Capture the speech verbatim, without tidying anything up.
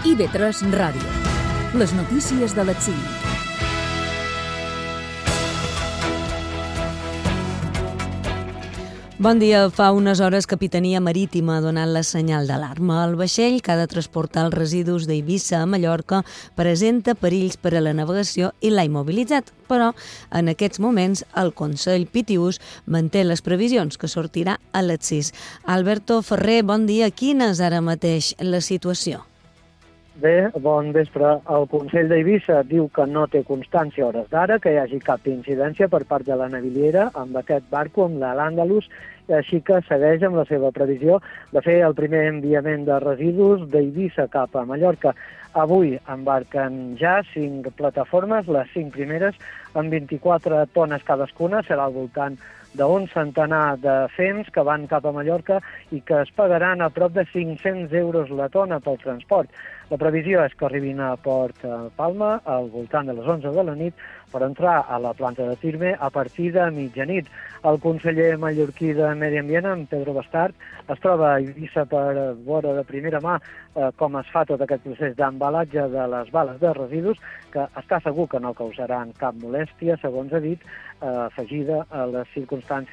I V tres Ràdio. Les notícies de les cinc. Bon dia. Fa unes hores Capitania Marítima ha donat la senyal d'alarma. El vaixell que ha de transportar els residus d'Eivissa a Mallorca presenta perills per a la navegació i l'ha immobilitzat. Però en aquests moments el Consell Pitiús manté les previsions que sortirà a les sis. Alberto Ferrer, bon dia. Quina és ara mateix la situació? Bé, bon vespre. El Consell d'Eivissa diu que no té constància a hores d'ara que hi hagi cap incidència per part de la naviliera amb aquest barco, amb l'Àndalus, així que segueix amb la seva previsió de fer el primer enviament de residus d'Eivissa cap a Mallorca. Avui embarquen ja cinc plataformes, les cinc primeres amb vint-i-quatre tones cadascuna, serà al voltant d'un centenar de fems que van cap a Mallorca i que es pagaran a prop de cinc-cents euros la tona pel transport. La previsió és que arribin a Port Palma al voltant de les onze de la nit per entrar a la planta de Tirme a partir de mitjanit. El conseller mallorquí de Medi Ambient, en Pedro Bastard, es troba a Eivissa per veure de primera mà eh, com es fa tot aquest procés d'embalatge de les bales de residus, que està segur que no causaran cap molèstia, segons ha dit, eh, afegida a les circumstàncies